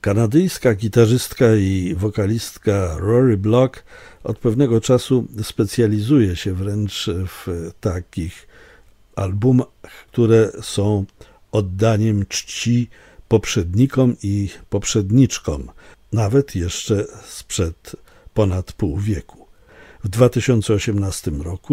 Kanadyjska gitarzystka i wokalistka Rory Block od pewnego czasu specjalizuje się wręcz w takich albumach, które są oddaniem czci poprzednikom i poprzedniczkom, nawet jeszcze sprzed ponad pół wieku. W 2018 roku